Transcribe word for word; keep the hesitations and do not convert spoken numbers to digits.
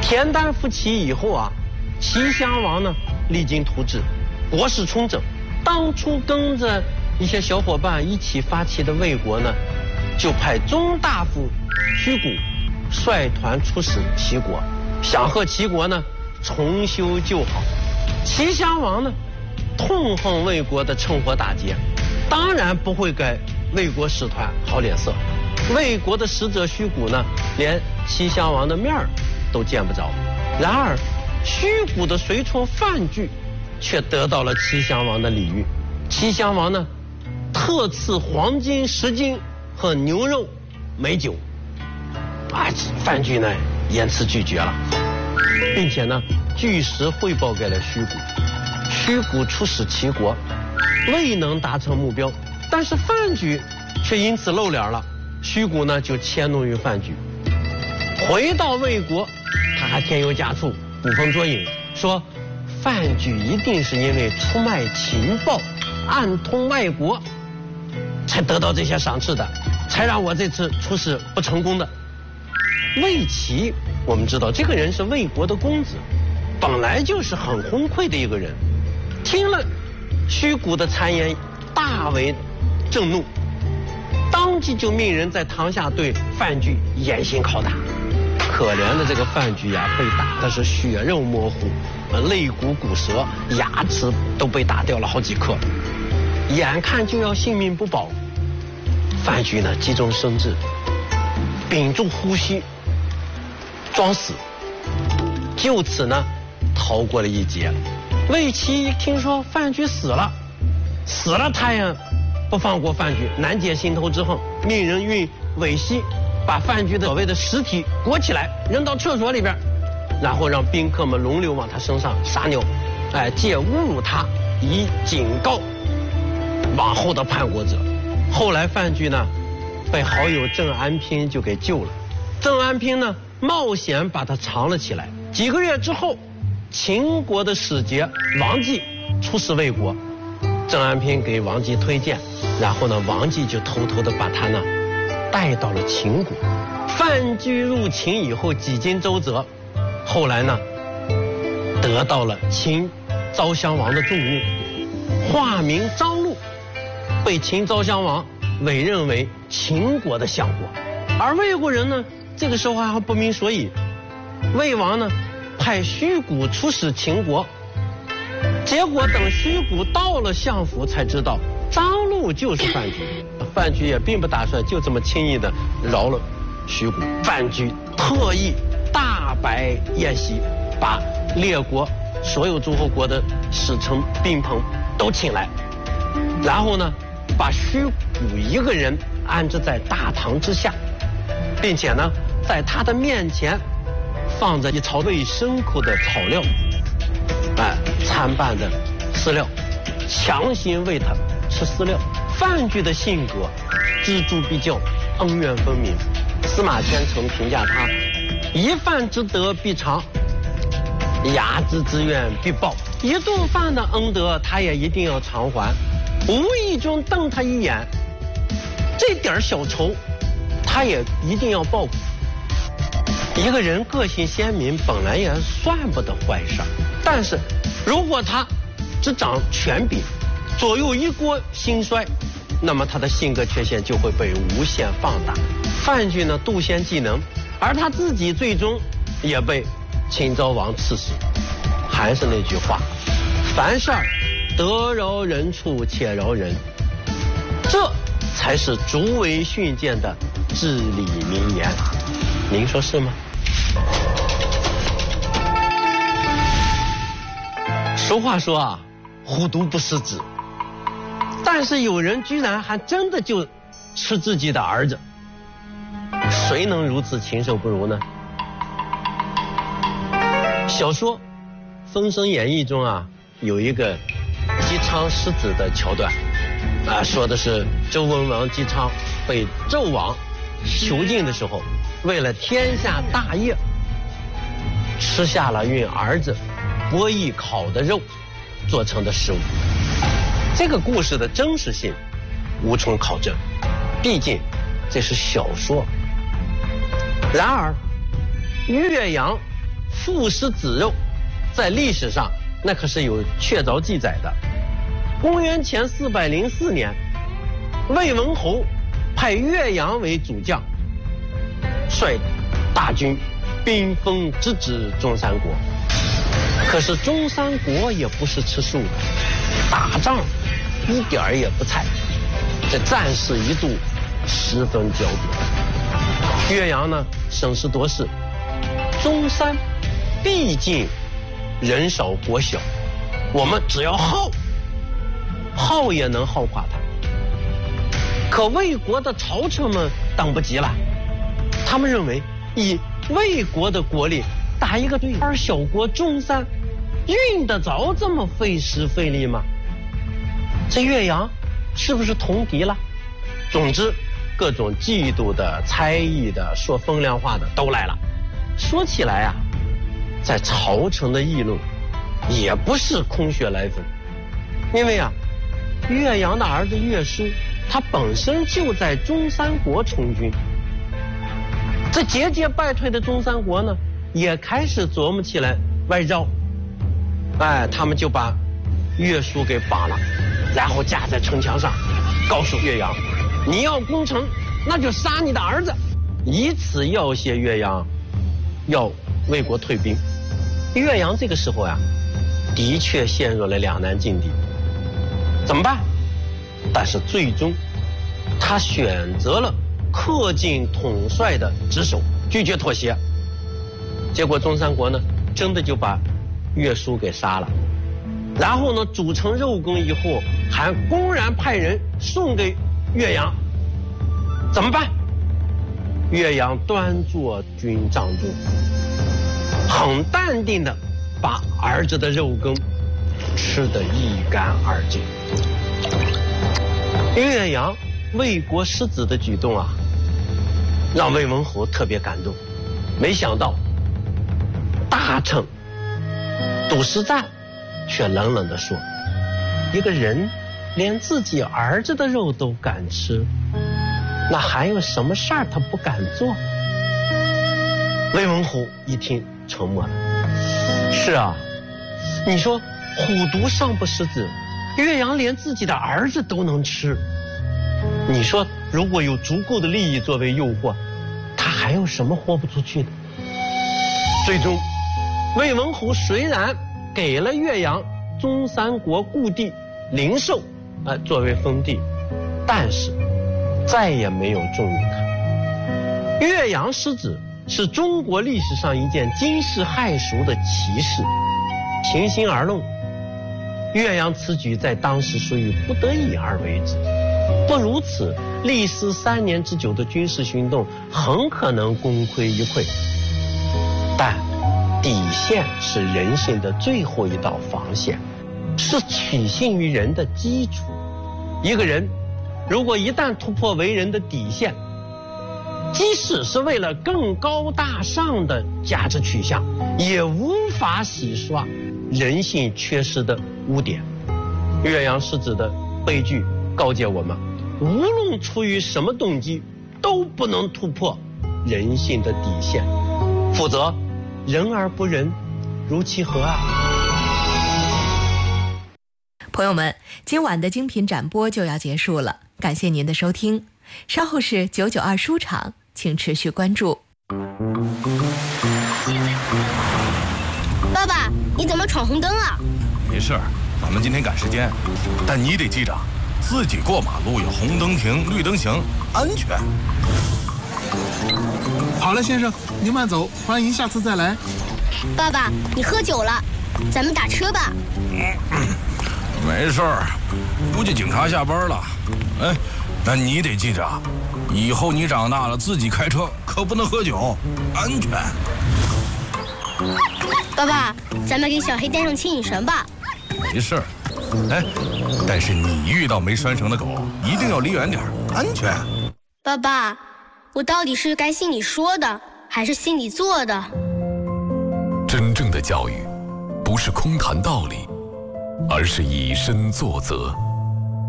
田单复齐以后啊，齐襄王呢励精图治，国势重整。当初跟着一些小伙伴一起发起的魏国呢，就派中大夫虚谷率团出使齐国，想和齐国呢重修旧好。齐襄王呢痛恨魏国的趁火打劫，当然不会给魏国使团好脸色。魏国的使者虚谷呢，连齐襄王的面儿都见不着。然而，虚谷的随从范雎却得到了齐襄王的礼遇。齐襄王呢，特赐黄金十斤和牛肉、美酒。啊，范雎呢严词拒绝了，并且呢，据实汇报给了虚谷。虚谷出使齐国，未能达成目标，但是范雎却因此露脸了。虚谷呢就迁怒于范雎。回到魏国，他还添油加醋，捕风捉影，说范雎一定是因为出卖情报，暗通外国，才得到这些赏赐的，才让我这次出使不成功的。魏齐，我们知道这个人是魏国的公子，本来就是很昏聩的一个人，听了虚谷的谗言，大为震怒，当即就命人在堂下对范雎严刑拷打。可怜的这个范雎呀，被打的是血肉模糊，肋骨骨折，牙齿都被打掉了好几颗，眼看就要性命不保。范雎呢急中生智，屏住呼吸，装死，就此呢逃过了一劫。魏齐一听说范雎死了，死了他也不放过范雎，难解心头之恨，命人运苇溪把范雎的所谓的尸体裹起来，扔到厕所里边，然后让宾客们轮流往他身上撒尿，哎，借侮辱他，以警告往后的叛国者。后来范雎呢，被好友郑安平就给救了。郑安平呢，冒险把他藏了起来。几个月之后，秦国的使节王季出使魏国，郑安平给王季推荐，然后呢，王季就偷偷的把他呢带到了秦国。范雎入秦以后几经周折，后来呢得到了秦昭襄王的重用，化名张禄，被秦昭襄王委任为秦国的相国。而魏国人呢，这个时候还不明所以。魏王呢派虚谷出使秦国，结果等虚谷到了相府才知道张禄就是范雎。范雎也并不打算就这么轻易的饶了虚谷。范雎特意大摆宴席，把列国所有诸侯国的使臣宾朋都请来，然后呢把虚谷一个人安置在大堂之下，并且呢在他的面前放着一槽喂牲口的草料，哎，参半的饲料，强行喂他吃饲料。范雎的性格锱铢必较，恩怨分明。司马迁曾评价他：一饭之德必偿，睚眦之怨必报。一顿饭的恩德他也一定要偿还，无意中瞪他一眼，这点小仇他也一定要报复。一个人个性鲜明本来也算不得坏事，但是如果他只掌权柄，左右一锅兴衰，那么他的性格缺陷就会被无限放大。范雎呢妒贤嫉能，而他自己最终也被秦昭王赐死。还是那句话，凡事得饶人处且饶人，这才是竹为训谏的至理名言。您说是吗？俗话说啊，虎毒不食子。但是有人居然还真的就吃自己的儿子，谁能如此禽兽不如呢？小说《封神演义》中啊，有一个姬昌失子的桥段，啊，说的是周文王姬昌被纣王囚禁的时候，为了天下大业，吃下了运儿子伯邑考的肉做成的食物。这个故事的真实性无从考证，毕竟这是小说。然而岳阳父食子肉，在历史上那可是有确凿记载的。公元前四百零四年，魏文侯派岳阳为主将，率大军兵锋直指中山国。可是中山国也不是吃素的，打仗一点儿也不菜，这战事一度十分焦灼。岳阳呢，审时度势，中山毕竟人少国小，我们只要耗，耗也能耗垮他。可魏国的朝臣们等不及了，他们认为以魏国的国力打一个对而小国中山，运得着这么费时费力吗？这岳阳是不是同敌了？总之，各种嫉妒的、猜疑的、说风凉话的都来了。说起来啊，在朝臣的议论也不是空穴来风，因为啊，岳阳的儿子岳书，他本身就在中山国从军。这节节败退的中山国呢，也开始琢磨起来外招。哎，他们就把岳书给绑了，然后架在城墙上，告诉岳阳，你要攻城，那就杀你的儿子，以此要挟岳阳，要魏国退兵。岳阳这个时候呀、啊，的确陷入了两难境地，怎么办？但是最终，他选择了恪尽统帅的职守，拒绝妥协。结果中山国呢，真的就把岳书给杀了，然后呢，煮成肉羹以后，还公然派人送给岳阳。怎么办？岳阳端坐军帐中，很淡定的把儿子的肉羹吃得一干二净。岳阳为国失子的举动啊，让魏文侯特别感动。没想到大臣杜师赞却冷冷地说，一个人连自己儿子的肉都敢吃，那还有什么事儿他不敢做？魏文侯一听沉默了。是啊，你说虎毒尚不食子，岳阳连自己的儿子都能吃，你说如果有足够的利益作为诱惑，他还有什么豁不出去的？最终魏文侯虽然给了岳阳中山国故地灵寿呃作为封地，但是再也没有重用他。岳阳失子是中国历史上一件惊世骇俗的奇事。平心而论，岳阳此举在当时属于不得已而为之，不如此，历时三年之久的军事行动很可能功亏一篑。但底线是人性的最后一道防线，是取信于人的基础。一个人如果一旦突破为人的底线，即使是为了更高大上的价值取向，也无法洗刷人性缺失的污点。岳阳失子的悲剧告诫我们，无论出于什么动机，都不能突破人性的底线，否则人而不仁，如其何啊？ 朋友们，今晚的精品展播就要结束了，感谢您的收听。稍后是九九二书场，请持续关注。 爸爸，你怎么闯红灯啊？ 没事儿，咱们今天赶时间，但你得记着，自己过马路要红灯停，绿灯行，安全。 好了，先生，您慢走，欢迎下次再来。 爸爸，你喝酒了，咱们打车吧。 嗯，没事儿，估计警察下班了。哎，那你得记着，以后你长大了自己开车可不能喝酒，安全。 爸爸，咱们给小黑带上牵引绳吧。 没事儿，哎，但是你遇到没拴绳的狗，一定要离远点，安全。 爸爸，我到底是该信你说的，还是信你做的？ 真正的教育，不是空谈道理，而是以身作则。